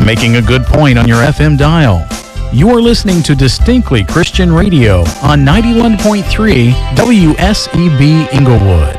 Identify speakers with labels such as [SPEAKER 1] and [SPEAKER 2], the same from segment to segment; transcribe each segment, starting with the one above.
[SPEAKER 1] making a good point on your FM dial. You are listening to Distinctly Christian Radio on 91.3 WSEB Inglewood.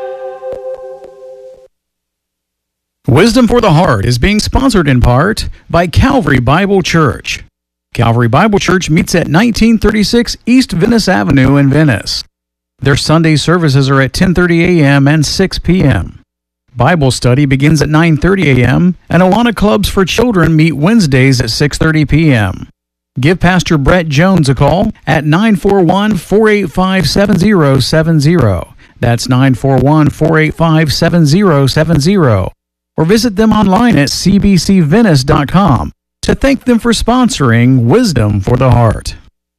[SPEAKER 1] Wisdom for the Heart is being sponsored in part by Calvary Bible Church. Calvary Bible Church meets at 1936 East Venice Avenue in Venice. Their Sunday services are at 10:30 a.m. and 6 p.m. Bible study begins at 9:30 a.m. and Awana Clubs for Children meet Wednesdays at 6:30 p.m. Give Pastor Brett Jones a call at 941-485-7070. That's 941-485-7070. Or visit them online at cbcvenice.com to thank them for sponsoring Wisdom for the Heart.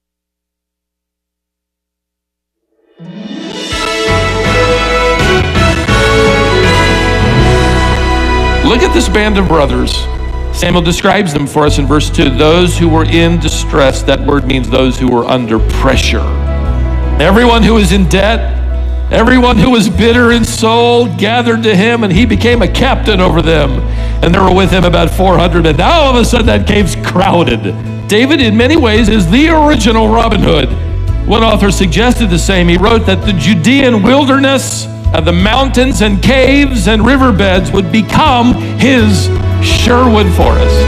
[SPEAKER 2] Look at this band of brothers. Samuel describes them for us in verse 2. Those who were in distress, that word means those who were under pressure. Everyone who was in debt, everyone who was bitter in soul gathered to him, and he became a captain over them. And there were with him about 400, and now all of a sudden that cave's crowded. David, in many ways, is the original Robin Hood. One author suggested the same. He wrote that the Judean wilderness, the mountains and caves and riverbeds would become his Sherwood Forest.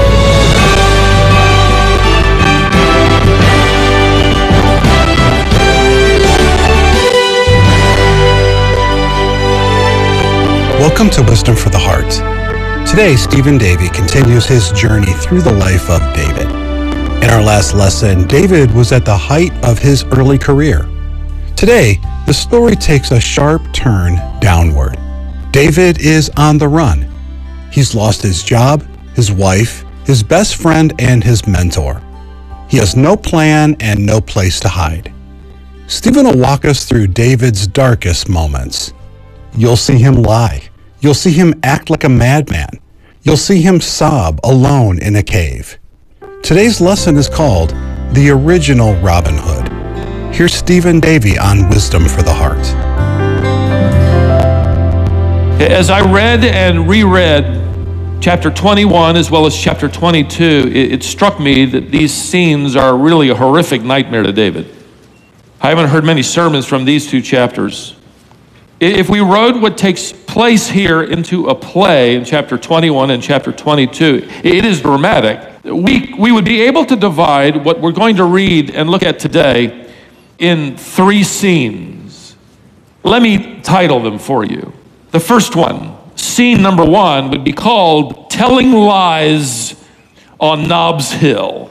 [SPEAKER 3] Welcome to Wisdom for the Heart. Today, Stephen Davey continues his journey through the life of David. In our last lesson, David was at the height of his early career. Today, the story takes a sharp turn downward. David is on the run. He's lost his job, his wife, his best friend, and his mentor. He has no plan and no place to hide. Stephen will walk us through David's darkest moments. You'll see him lie. You'll see him act like a madman. You'll see him sob alone in a cave. Today's lesson is called The Original Robin Hood. Here's Stephen Davey on Wisdom for the Heart.
[SPEAKER 2] As I read and reread chapter 21 as well as chapter 22, it struck me that these scenes are really a horrific nightmare to David. I haven't heard many sermons from these two chapters. If we wrote what takes place here into a play in chapter 21 and chapter 22, it is dramatic. We would be able to divide what we're going to read and look at today in three scenes. Let me title them for you. The first one, scene number 1, would be called Telling Lies on Nob's Hill.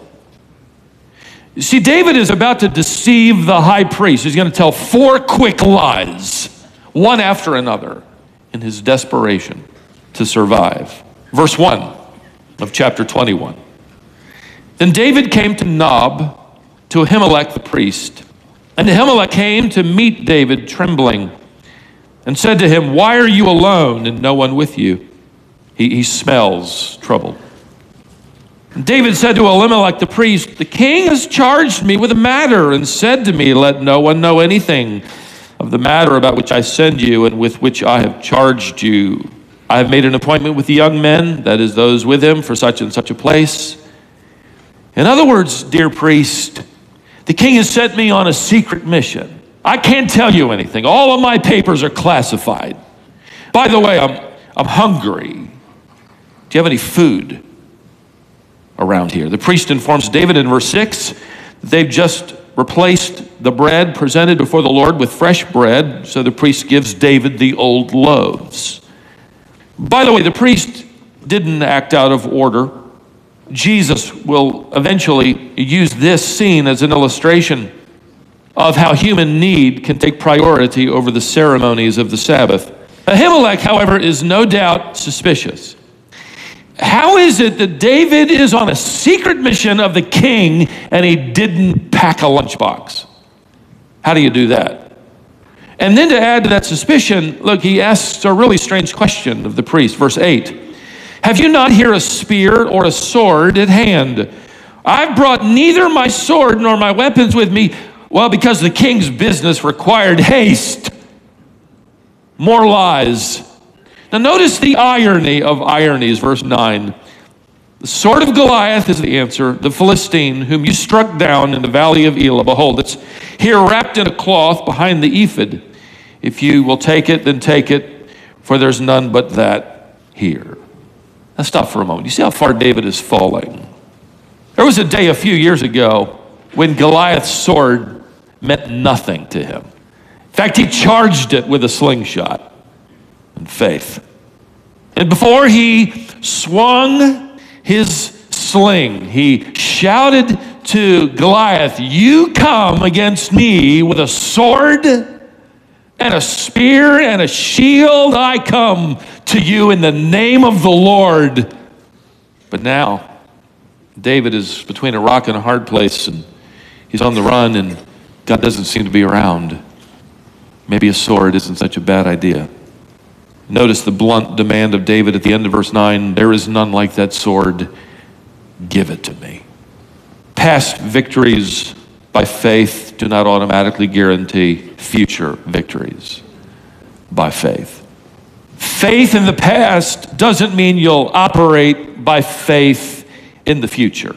[SPEAKER 2] You see, David is about to deceive the high priest. He's going to tell 4 quick lies, one after another, in his desperation to survive. Verse 1 of chapter 21. Then David came to Nob, to Ahimelech the priest. And Ahimelech came to meet David trembling and said to him, "Why are you alone and no one with you?" He smells trouble. And David said to Ahimelech the priest, "The king has charged me with a matter and said to me, 'Let no one know anything of the matter about which I send you and with which I have charged you. I have made an appointment with the young men,'" that is, those with him, "'for such and such a place.' In other words, dear priest, the king has sent me on a secret mission. I can't tell you anything. All of my papers are classified. By the way, I'm hungry. Do you have any food around here?" The priest informs David in verse 6 that they've just replaced the bread presented before the Lord with fresh bread, so the priest gives David the old loaves. By the way, the priest didn't act out of order. Jesus will eventually use this scene as an illustration of how human need can take priority over the ceremonies of the Sabbath. Ahimelech, however, is no doubt suspicious. How is it that David is on a secret mission of the king and he didn't pack a lunchbox? How do you do that? And then to add to that suspicion, look, he asks a really strange question of the priest. Verse 8, "Have you not here a spear or a sword at hand?" "I've brought neither my sword nor my weapons with me." Well, because the king's business required haste. More lies. Now notice the irony of ironies, verse 9. The sword of Goliath is the answer. The Philistine, whom you struck down in the valley of Elah, behold, it's here wrapped in a cloth behind the ephod. If you will take it, then take it, for there's none but that here. Now stop for a moment. You see how far David is falling? There was a day a few years ago when Goliath's sword meant nothing to him. In fact, he charged it with a slingshot in faith. And before he swung his sling, he shouted to Goliath, "You come against me with a sword and a spear and a shield. I come to you in the name of the Lord." But now, David is between a rock and a hard place, and he's on the run, and God doesn't seem to be around. Maybe a sword isn't such a bad idea. Notice the blunt demand of David at the end of verse 9, "There is none like that sword. Give it to me." Past victories by faith do not automatically guarantee future victories by faith. Faith in the past doesn't mean you'll operate by faith in the future.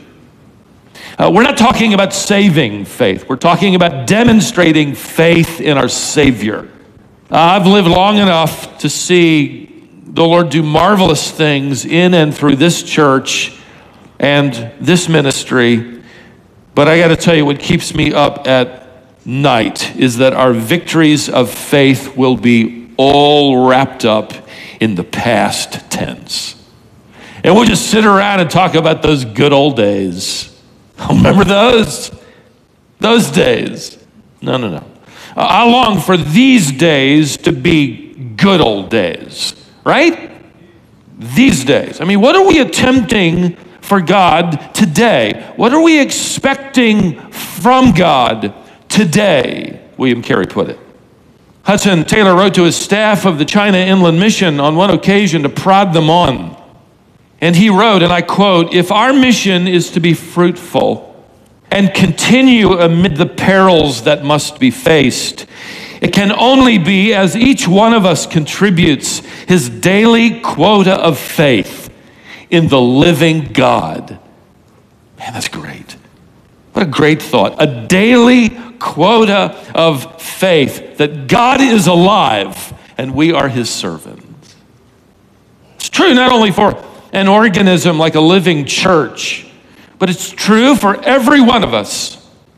[SPEAKER 2] We're not talking about saving faith. We're talking about demonstrating faith in our Savior. I've lived long enough to see the Lord do marvelous things in and through this church and this ministry. But I got to tell you, what keeps me up at night is that our victories of faith will be all wrapped up in the past tense. And we'll just sit around and talk about those good old days. Remember those? Those days. No. I long for these days to be good old days, right? These days. I mean, what are we attempting for God today? What are we expecting from God today? William Carey put it. Hudson Taylor wrote to his staff of the China Inland Mission on one occasion to prod them on. And he wrote, and I quote, "If our mission is to be fruitful and continue amid the perils that must be faced, it can only be as each one of us contributes his daily quota of faith in the living God." Man, that's great. What a great thought. A daily quota of faith that God is alive and we are his servants. It's true not only for an organism like a living church, but it's true for every one of us.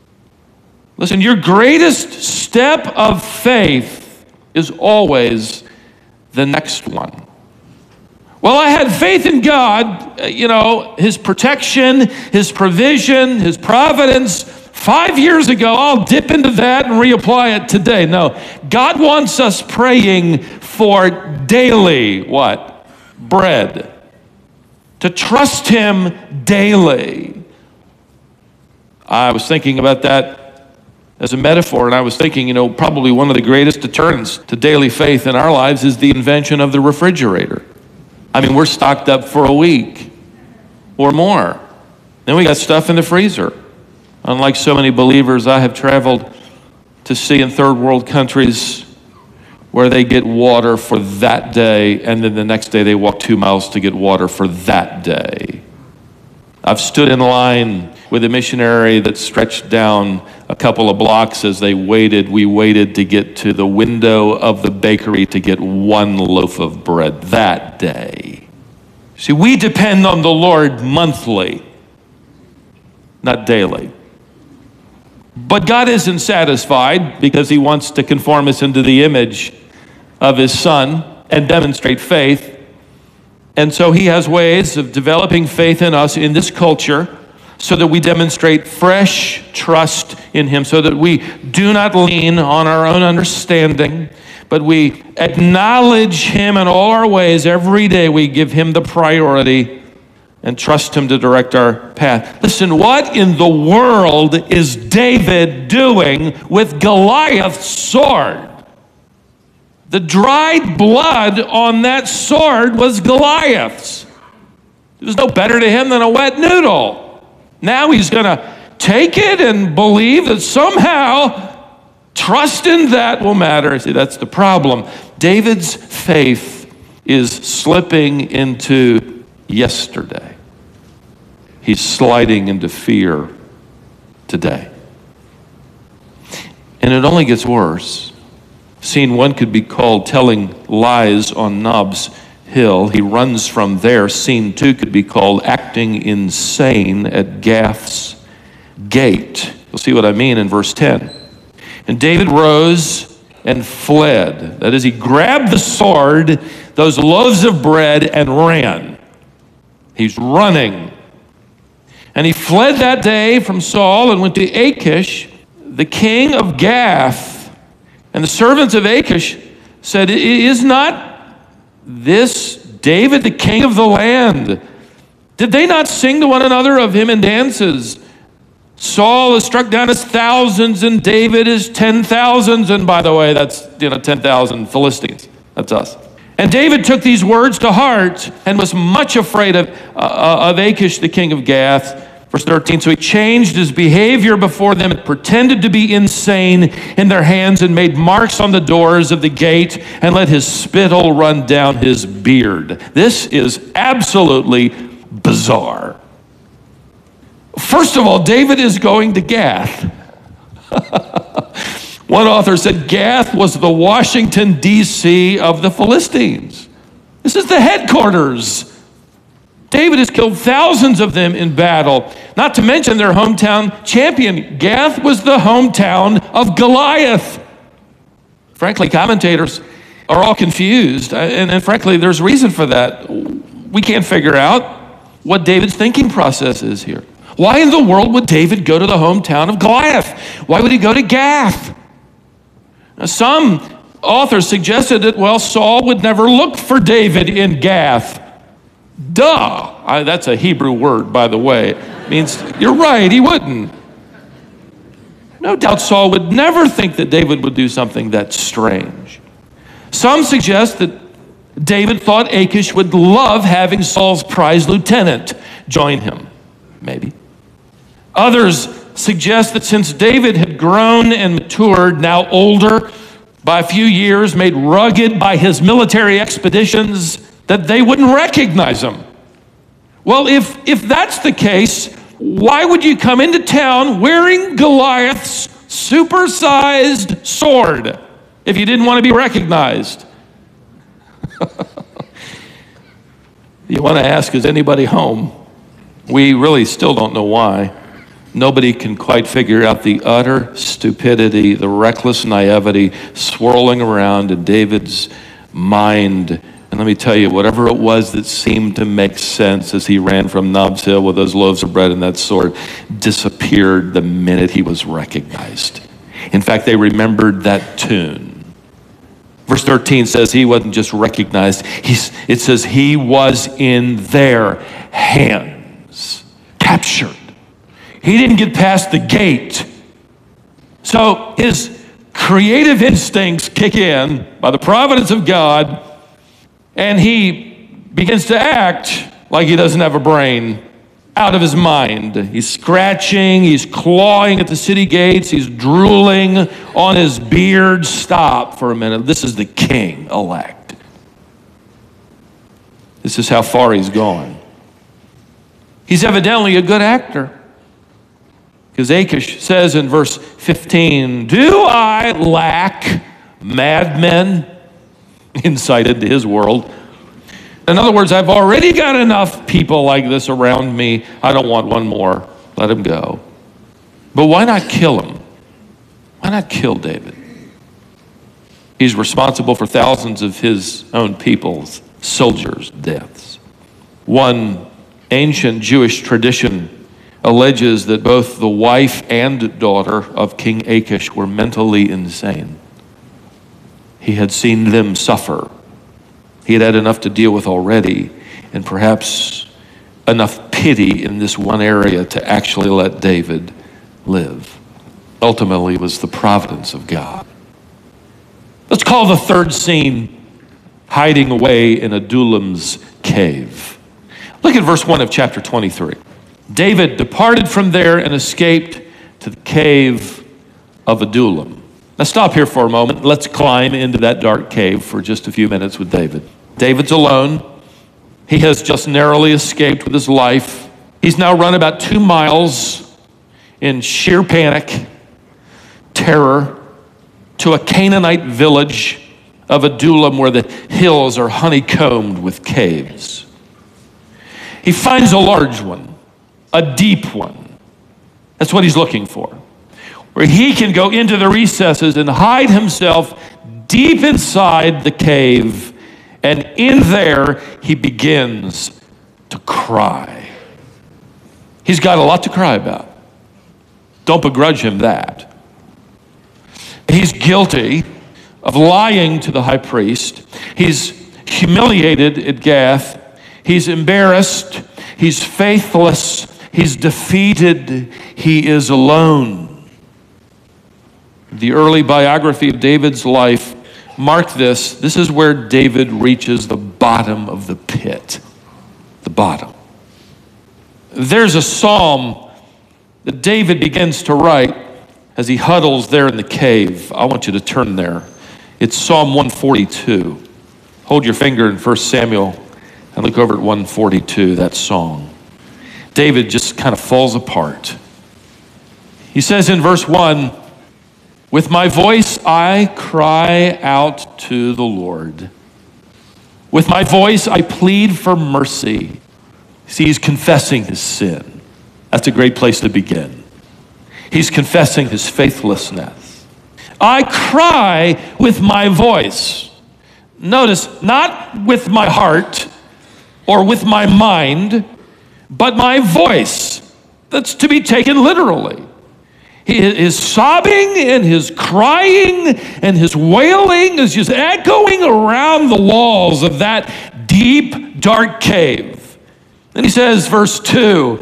[SPEAKER 2] Listen, your greatest step of faith is always the next one. Well, I had faith in God, his protection, his provision, his providence 5 years ago. I'll dip into that and reapply it today. No, God wants us praying for daily what? Bread. To trust him daily. I was thinking about that as a metaphor, and I was thinking, probably one of the greatest deterrents to daily faith in our lives is the invention of the refrigerator. I mean, we're stocked up for a week or more. Then we got stuff in the freezer. Unlike so many believers I have traveled to see in third world countries where they get water for that day, and then the next day they walk 2 miles to get water for that day. I've stood in line with a missionary that stretched down a couple of blocks as we waited to get to the window of the bakery to get one loaf of bread that day. See, we depend on the Lord monthly, not daily. But God isn't satisfied because he wants to conform us into the image of his Son and demonstrate faith. And so he has ways of developing faith in us in this culture so that we demonstrate fresh trust in him, so that we do not lean on our own understanding, but we acknowledge him in all our ways. Every day we give him the priority and trust him to direct our path. Listen, what in the world is David doing with Goliath's sword? The dried blood on that sword was Goliath's. It was no better to him than a wet noodle. Now he's going to take it and believe that somehow trust in that will matter. See, that's the problem. David's faith is slipping into yesterday. he's sliding into fear today. And it only gets worse. Scene 1 could be called telling lies on Nob's Hill. He runs from there. Scene 2 could be called acting insane at Gath's gate. You'll see what I mean in verse 10. And David rose and fled. That is, he grabbed the sword, those loaves of bread, and ran. He's running. And he fled that day from Saul and went to Achish, the king of Gath. And the servants of Achish said, "Is not this David, the king of the land? Did they not sing to one another of him in dances? Saul has struck down his thousands, and David his 10,000s." And by the way, that's 10,000 Philistines. That's us. And David took these words to heart and was much afraid of Achish, the king of Gath. Verse 13, so he changed his behavior before them and pretended to be insane in their hands and made marks on the doors of the gate and let his spittle run down his beard. This is absolutely bizarre. First of all, David is going to Gath. One author said Gath was the Washington, D.C. of the Philistines. This is the headquarters. David has killed thousands of them in battle, not to mention their hometown champion. Gath was the hometown of Goliath. Frankly, commentators are all confused, and frankly, there's reason for that. We can't figure out what David's thinking process is here. Why in the world would David go to the hometown of Goliath? Why would he go to Gath? Now, some authors suggested that, Saul would never look for David in Gath. Duh. That's a Hebrew word, by the way. It means, you're right, he wouldn't. No doubt Saul would never think that David would do something that strange. Some suggest that David thought Achish would love having Saul's prize lieutenant join him. Maybe. Others suggest that since David had grown and matured, now older by a few years, made rugged by his military expeditions, that they wouldn't recognize him. Well, if that's the case, why would you come into town wearing Goliath's supersized sword if you didn't want to be recognized? You want to ask, is anybody home? We really still don't know why. Nobody can quite figure out the utter stupidity, the reckless naivety swirling around in David's mind. And let me tell you, whatever it was that seemed to make sense as he ran from Nob's Hill with those loaves of bread and that sword disappeared the minute he was recognized. In fact, they remembered that tune. Verse 13 says he wasn't just recognized. It says he was in their hands, captured. He didn't get past the gate. So his creative instincts kick in by the providence of God, and he begins to act like he doesn't have a brain, out of his mind. He's scratching, he's clawing at the city gates, he's drooling on his beard. Stop for a minute. This is the king-elect. This is how far he's gone. He's evidently a good actor. Because Achish says in verse 15, do I lack madmen? Insight into his world. In other words, I've already got enough people like this around me. I don't want one more. Let him go. But why not kill him? Why not kill David? He's responsible for thousands of his own people's soldiers' deaths. One ancient Jewish tradition alleges that both the wife and daughter of King Achish were mentally insane. He had seen them suffer. He had had enough to deal with already, and perhaps enough pity in this one area to actually let David live. Ultimately, it was the providence of God. Let's call the third scene hiding away in Adullam's cave. Look at verse 1 of chapter 23. David departed from there and escaped to the cave of Adullam. Now stop here for a moment. Let's climb into that dark cave for just a few minutes with David. David's alone. He has just narrowly escaped with his life. He's now run about 2 miles in sheer panic, terror, to a Canaanite village of Adullam where the hills are honeycombed with caves. He finds a large one, a deep one. That's what he's looking for, where he can go into the recesses and hide himself deep inside the cave. And in there, he begins to cry. He's got a lot to cry about. Don't begrudge him that. He's guilty of lying to the high priest. He's humiliated at Gath. He's embarrassed. He's faithless. He's defeated. He is alone. The early biography of David's life marked this. This is where David reaches the bottom of the pit. The bottom. There's a psalm that David begins to write as he huddles there in the cave. I want you to turn there. It's Psalm 142. Hold your finger in 1 Samuel and look over at 142, that song. David just kind of falls apart. He says in verse 1, "With my voice I cry out to the Lord. With my voice I plead for mercy." See, he's confessing his sin. That's a great place to begin. He's confessing his faithlessness. I cry with my voice. Notice, not with my heart or with my mind, but my voice. That's to be taken literally. His sobbing and his crying and his wailing is just echoing around the walls of that deep, dark cave. And he says, verse 2,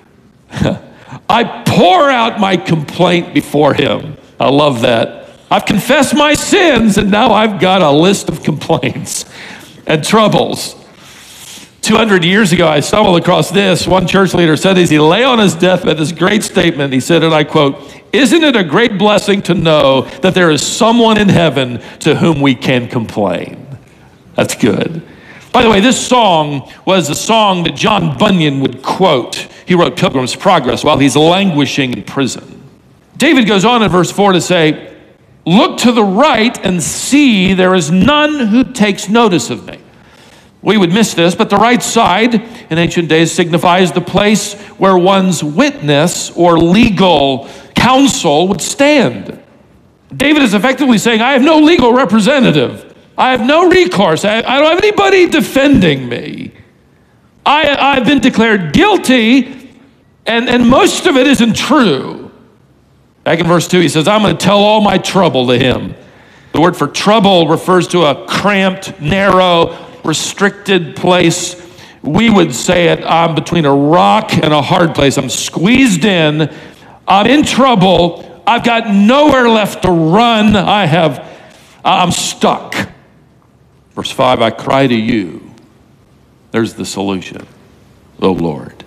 [SPEAKER 2] I pour out my complaint before him. I love that. I've confessed my sins, and now I've got a list of complaints and troubles. 200 years ago, I stumbled across this. One church leader said as he lay on his deathbed, this great statement. He said, and I quote, "Isn't it a great blessing to know that there is someone in heaven to whom we can complain?" That's good. By the way, this song was a song that John Bunyan would quote. He wrote Pilgrim's Progress while he's languishing in prison. David goes on in verse 4 to say, "Look to the right and see there is none who takes notice of me." We would miss this, but the right side in ancient days signifies the place where one's witness or legal counsel would stand. David is effectively saying, I have no legal representative. I have no recourse. I don't have anybody defending me. I've been declared guilty, and most of it isn't true. Back in verse 2, he says, I'm going to tell all my trouble to him. The word for trouble refers to a cramped, narrow, restricted place. We would say it, I'm between a rock and a hard place. I'm squeezed in. I'm in trouble. I've got nowhere left to run. I'm stuck. Verse 5, I cry to you. There's the solution. O Lord.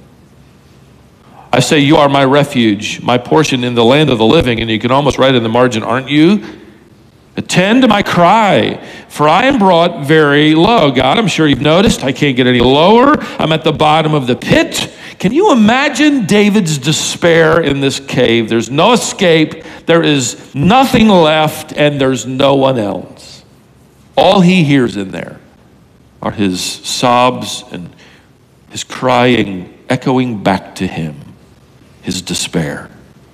[SPEAKER 2] I say, you are my refuge, my portion in the land of the living. And you can almost write in the margin, aren't you? Attend to my cry, for I am brought very low. God, I'm sure you've noticed I can't get any lower. I'm at the bottom of the pit. Can you imagine David's despair in this cave? There's no escape. There is nothing left, and there's no one else. All he hears in there are his sobs and his crying echoing back to him, his despair.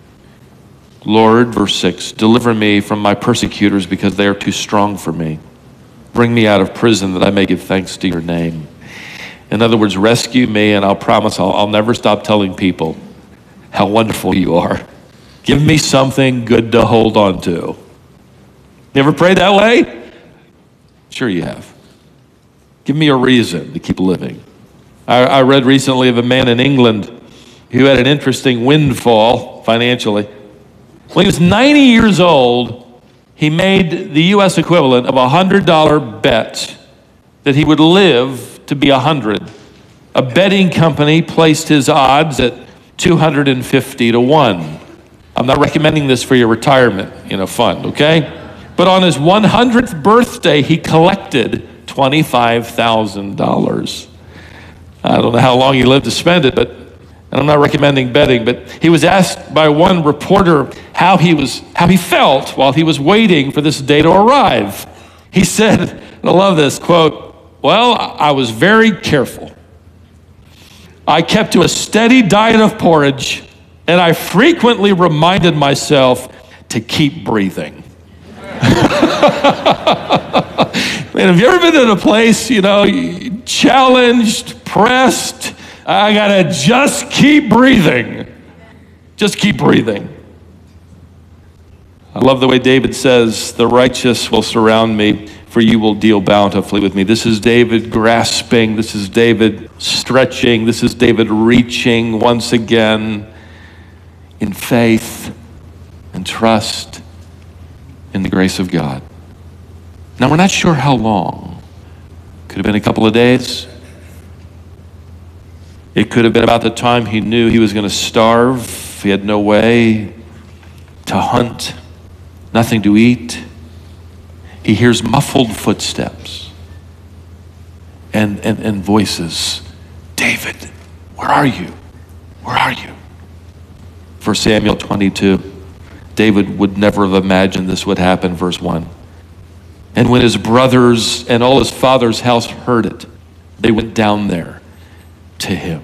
[SPEAKER 2] Lord, verse 6, deliver me from my persecutors because they are too strong for me. Bring me out of prison that I may give thanks to your name. In other words, rescue me, and I'll promise I'll never stop telling people how wonderful you are. Give me something good to hold on to. You ever prayed that way? Sure you have. Give me a reason to keep living. I read recently of a man in England who had an interesting windfall financially. When he was 90 years old, he made the U.S. equivalent of a $100 bet that he would live to be 100. A betting company placed his odds at 250 to 1. I'm not recommending this for your retirement, fund, okay? But on his 100th birthday, he collected $25,000. I don't know how long he lived to spend it, but And I'm not recommending betting, but he was asked by one reporter how he felt while he was waiting for this day to arrive. He said, and I love this, quote, "Well, I was very careful. I kept to a steady diet of porridge, and I frequently reminded myself to keep breathing." Man, have you ever been in a place, challenged, pressed? I gotta just keep breathing. Just keep breathing. I love the way David says, "The righteous will surround me, for you will deal bountifully with me." This is David grasping. This is David stretching. This is David reaching once again in faith and trust in the grace of God. Now, we're not sure how long. Could have been a couple of days. It could have been about the time he knew he was going to starve. He had no way to hunt, nothing to eat. He hears muffled footsteps and voices. "David, where are you? Where are you?" 1 Samuel 22. David would never have imagined this would happen, verse 1. "And when his brothers and all his father's house heard it, they went down there to him."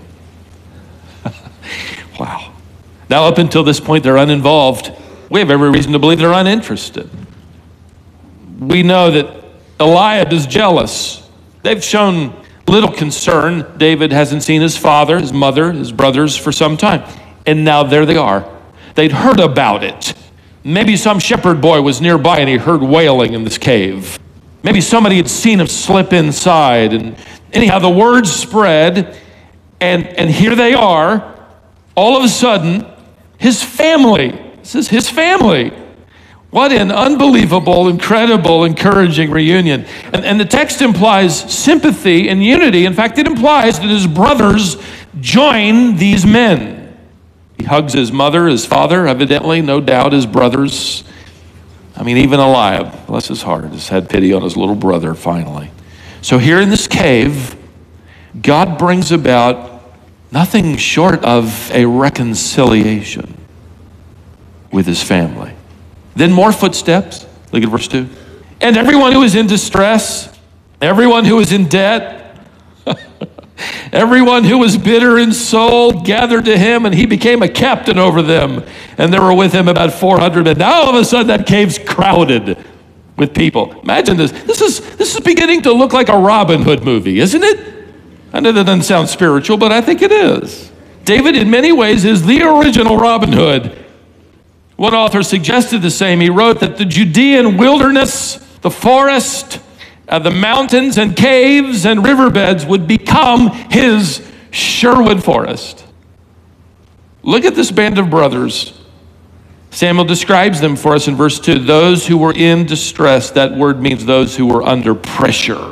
[SPEAKER 2] Wow. Now, up until this point, they're uninvolved. We have every reason to believe they're uninterested. We know that Eliab is jealous. They've shown little concern. David hasn't seen his father, his mother, his brothers for some time. And now there they are. They'd heard about it. Maybe some shepherd boy was nearby and he heard wailing in this cave. Maybe somebody had seen him slip inside. And anyhow, the word spread, and here they are. All of a sudden, his family. This is his family. What an unbelievable, incredible, encouraging reunion. And the text implies sympathy and unity. In fact, it implies that his brothers join these men. He hugs his mother, his father, evidently, no doubt his brothers. I mean, even Eliab, bless his heart, has had pity on his little brother finally. So here in this cave, God brings about nothing short of a reconciliation with his family. Then more footsteps. Look at verse 2. "And everyone who is in distress, everyone who is in debt, everyone who was bitter in soul gathered to him, and he became a captain over them. And there were with him about 400 men." Now all of a sudden that cave's crowded with people. Imagine this. This is beginning to look like a Robin Hood movie, isn't it? I know that doesn't sound spiritual, but I think it is. David, in many ways, is the original Robin Hood. One author suggested the same. He wrote that the Judean wilderness, the forest, the mountains and caves and riverbeds would become his Sherwood Forest. Look at this band of brothers. Samuel describes them for us in verse 2. Those who were in distress, that word means those who were under pressure,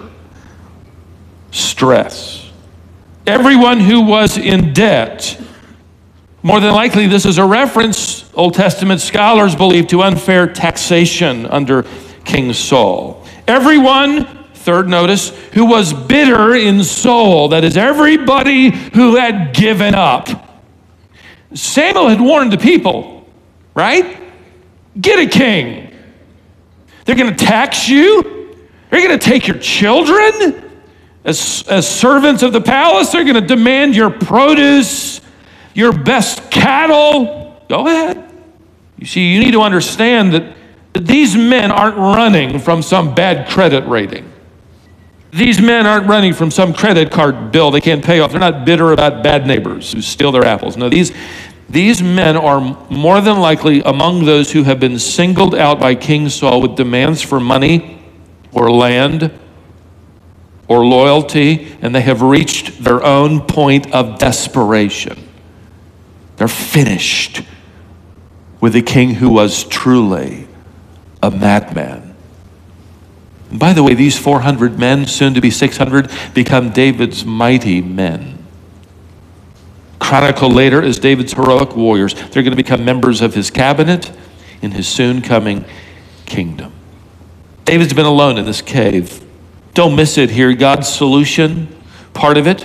[SPEAKER 2] stress. Everyone who was in debt. More than likely, this is a reference, Old Testament scholars believe, to unfair taxation under King Saul. Everyone, third notice, who was bitter in soul. That is, everybody who had given up. Samuel had warned the people, right? Get a king. They're going to tax you. They're going to take your children as servants of the palace. They're going to demand your produce, your best cattle. Go ahead. You see, you need to understand that these men aren't running from some bad credit rating. These men aren't running from some credit card bill they can't pay off. They're not bitter about bad neighbors who steal their apples. No, these men are more than likely among those who have been singled out by King Saul with demands for money or land or loyalty, and they have reached their own point of desperation. They're finished with a king who was truly a madman. And by the way, these 400 men, soon to be 600, become David's mighty men. Chronicled later as David's heroic warriors. They're going to become members of his cabinet in his soon coming kingdom. David's been alone in this cave. Don't miss it here. God's solution, part of it,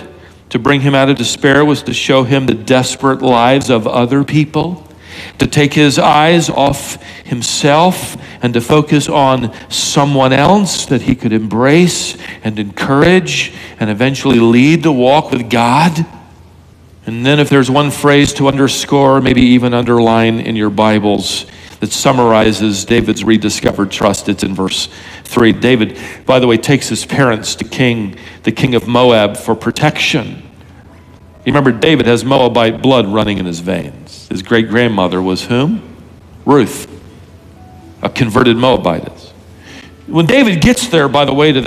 [SPEAKER 2] To bring him out of despair was to show him the desperate lives of other people, to take his eyes off himself and to focus on someone else that he could embrace and encourage and eventually lead to walk with God. And then if there's one phrase to underscore, maybe even underline in your Bibles, that summarizes David's rediscovered trust, it's in verse 3. David, by the way, takes his parents to the king of Moab for protection. You remember, David has Moabite blood running in his veins. His great-grandmother was whom? Ruth, a converted Moabitess. When David gets there, by the way, to